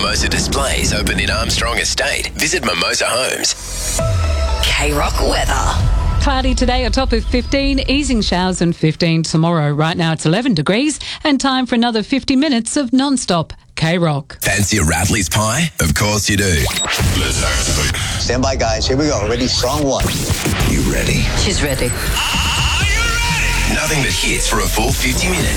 Mimosa Displays open in Armstrong Estate. Visit Mimosa Homes. K-Rock weather. Cloudy today, a top of 15, easing showers and 15 tomorrow. Right now it's 11 degrees and time for another 50 minutes of non-stop K-Rock. Fancy a Radley's pie? Of course you do. Let's activate. Stand by, guys. Here we go. Ready? Song one. You ready? She's ready. Nothing but hits for a full 50 minutes.